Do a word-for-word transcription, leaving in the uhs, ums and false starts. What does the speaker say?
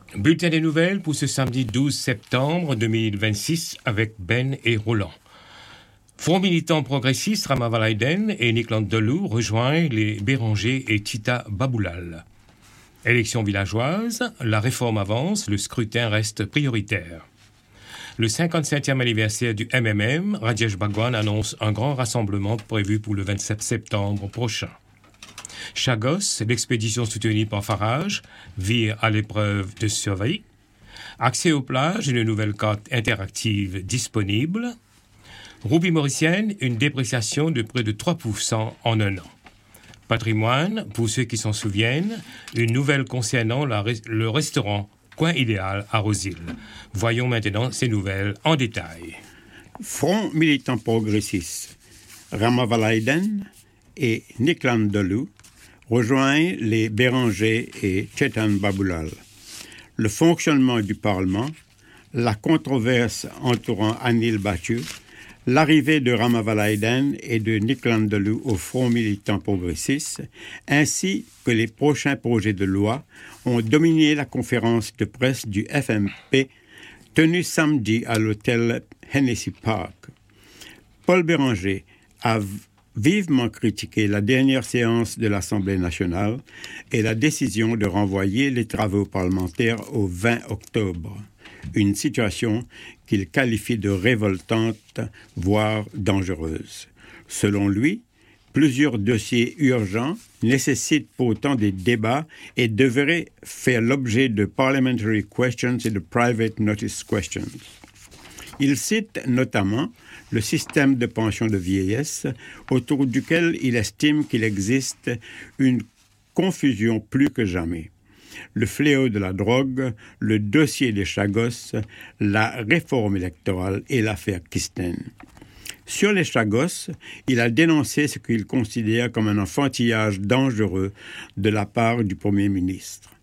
Bulletin des nouvelles pour ce samedi douze septembre deux mille vingt-six avec Ben et Roland. Front militant progressiste Ramavalaiden et Nick Landelou rejoignent les Béranger et Tita Baboulal. Élections villageoises, la réforme avance, le scrutin reste prioritaire. Le cinquante-septième anniversaire du M M M, Rajesh Bhagwan annonce un grand rassemblement prévu pour le vingt-sept septembre prochain. Chagos, l'expédition soutenue par Farage, vire à l'épreuve de survie. Accès aux plages, une nouvelle carte interactive disponible. Roupie mauricienne, une dépréciation de près de trois pour cent en un an. Patrimoine, pour ceux qui s'en souviennent, une nouvelle concernant la, le restaurant Coin Idéal à Rosil. Voyons maintenant ces nouvelles en détail. Front militant progressiste, Ramavalaiden et Nick Landelou rejoignent les Béranger et Chetan Baboulal. Le fonctionnement du Parlement, la controverse entourant Anil Bachchu, l'arrivée de Ramavalaiden et de Nick Landelou au Front militant progressiste, ainsi que les prochains projets de loi, ont dominé la conférence de presse du F M P tenue samedi à l'hôtel Hennessy Park. Paul Béranger a vivement critiqué la dernière séance de l'Assemblée nationale et la décision de renvoyer les travaux parlementaires au vingt octobre. Une situation qu'il qualifie de révoltante, voire dangereuse. Selon lui, plusieurs dossiers urgents nécessitent pourtant des débats et devraient faire l'objet de parliamentary questions et de private notice questions. Il cite notamment le système de pension de vieillesse, autour duquel il estime qu'il existe une confusion plus que jamais. Le fléau de la drogue, le dossier des Chagos, la réforme électorale et l'affaire Kisten. Sur les Chagos, il a dénoncé ce qu'il considère comme un enfantillage dangereux de la part du Premier ministre.